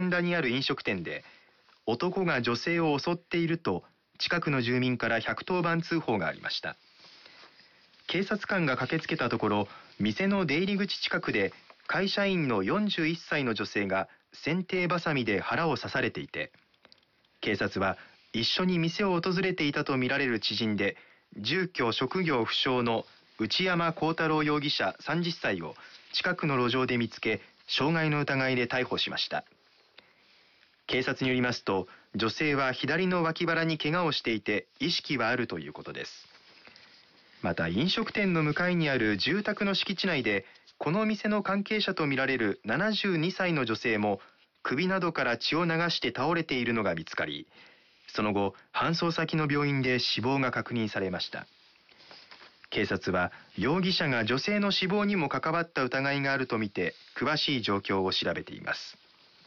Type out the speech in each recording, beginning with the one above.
千田にある飲食店で男が女性を襲っていると近くの住民から110番通報がありました。警察官が駆けつけたところ、店の出入り口近くで会社員の41歳の女性が剪定バサミで腹を刺されていて、警察は一緒に店を訪れていたとみられる知人で住居職業不詳の内山幸太郎容疑者30歳を近くの路上で見つけ、傷害の疑いで逮捕しました。警察によりますと、女性は左の脇腹に怪我をしていて意識はあるということです。また飲食店の向かいにある住宅の敷地内でこの店の関係者とみられる72歳の女性も首などから血を流して倒れているのが見つかり、その後搬送先の病院で死亡が確認されました。警察は容疑者が女性の死亡にも関わった疑いがあるとみて詳しい状況を調べています。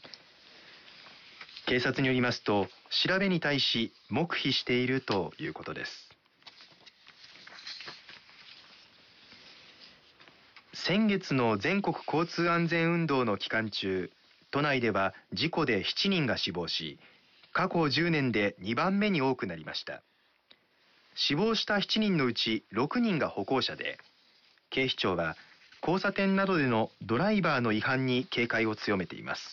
警察によりますと、調べに対し黙秘しているということです。先月の全国交通安全運動の期間中、都内では事故で7人が死亡し、過去10年で2番目に多くなりました。死亡した7人のうち6人が歩行者で、警視庁は交差点などでのドライバーの違反に警戒を強めています。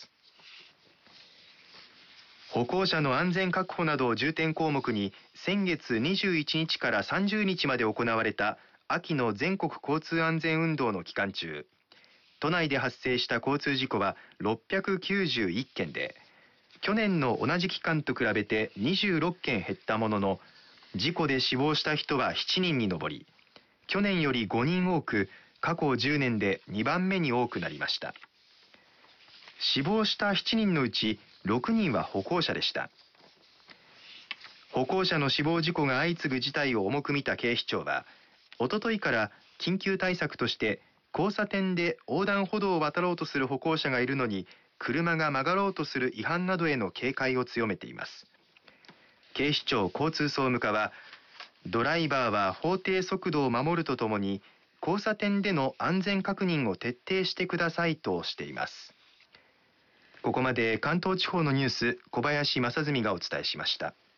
歩行者の安全確保などを重点項目に先月21日から30日まで行われた秋の全国交通安全運動の期間中、都内で発生した交通事故は691件で、去年の同じ期間と比べて26件減ったものの、事故で死亡した人は7人に上り、去年より5人多く、過去10年で2番目に多くなりました。死亡した7人のうち6人は歩行者でした。歩行者の死亡事故が相次ぐ事態を重く見た警視庁は、おとといから緊急対策として交差点で横断歩道を渡ろうとする歩行者がいるのに車が曲がろうとする違反などへの警戒を強めています。警視庁交通総務課は、ドライバーは法定速度を守るとともに交差点での安全確認を徹底してくださいとしています。ここまで関東地方のニュース、小林正純がお伝えしました。